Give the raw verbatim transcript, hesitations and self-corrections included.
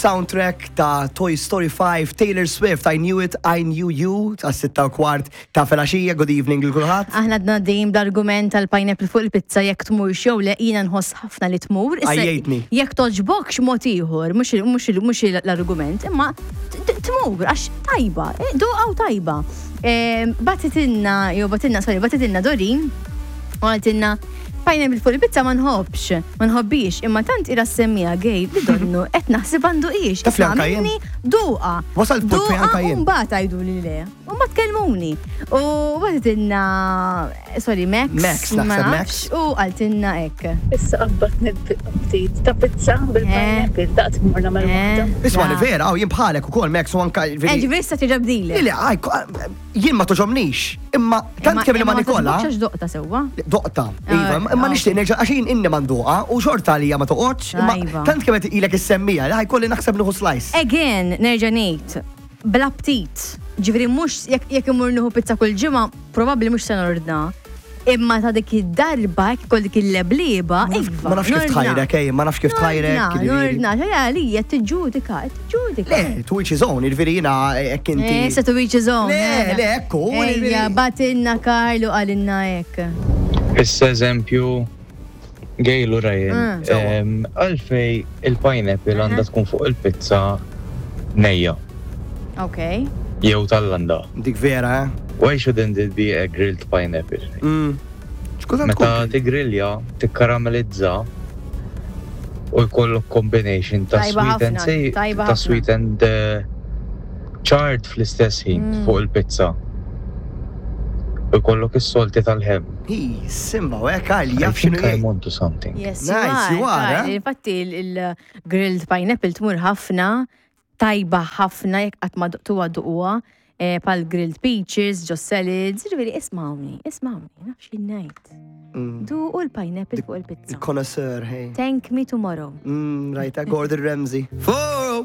soundtrack ta' Toy Story five, Taylor Swift, I Knew It, I Knew You, ta' sitta u kwart ta' felaxija, good evening l-kulħat. Aħna għadna dejjem bl-argument tal-pineapple fuq il-pizza jekk tmur xew le jina nħoss ħafna li tmur. Għajjejtni. Jekk toġbokx mod ieħor, mhux l-argument, imma tmur għax tajba, duqa u tajba. Batitinna, jew batinna, sorry, batitinna Dorin, u għaltinna pineapple fuq il-pizza ma nħobbx, ma nħobbix, imma tant ira semmija gej li donnu qed naħseb għandu ix. Taf li anka jien? Duqa. Wasal punt fejn anka jien. Duqa u mbagħad għajdu li le. U ma tkellmuni. U batinna, sorry, Max. Max, naħseb Max. U għaltinna hekk. Issa qabbatni ftit ta' pizza bil-pineapple, daqt morna mal-waħda. Ismani vera, jien bħalek ukoll Max u anka. Ġifieri issa tiġabdili. Li jien ma toġobnix, imma tant kemm li ma Nikola. X'għax doqta sewwa? Doqta. Iva, imma nixtieq nerġa' għax jien inni manduqa u xorta li ma toqgħodx, imma tant kemm qed ilek issemmija, li ħajkolli naħseb nieħu slice. Again, nerġa' ngħid, bla ptit. Ġifieri mhux jekk imur nieħu pizza kull ġimgħa, probabbli mhux se nordna. Imma ta' dik id-darba jekk ikoll dik il-leblieba, iva. Ma nafx kif tħajrek, ej, ma nafx kif tħajrek. Nordna, ġeja li qed tiġġudika, tiġġudika. Le, to each his own, jiġifieri jiena hekk inti. Eh, se to each his own. Le, le, ekku. Ejja, batinna Karlu għalinna hekk. Issa eżempju gejlu rajjen. Għalfej il-pineapple għandha tkun fuq il-pizza nejja. Okay. Jew tal-landa. Dik vera, eh? Why shouldn't it be a grilled pineapple? Mm. X'kuża Meta tigrilja, tikkaramellizza u jkollok combination ta' sweet and say, ta' sweet and charred fl-istess ħin fuq il-pizza. U jkollok is-solti tal-ħem. Hi, simba, u hekk għalli I jaf think x'inhu I'm onto something. Yes, Nice, you are, eh? Infatti il-grilled pineapple tmur ħafna, tajba ħafna jekk qatt ma duqtuha duquha. Pal grilled peaches, just salads, ġiviri, ismawni, ismawni, nafx li najt. Du u l-pineapple fuq il-pizza. Il-connoisseur, hey. Thank me tomorrow. Mm, right, Gordon Ramsay. Four!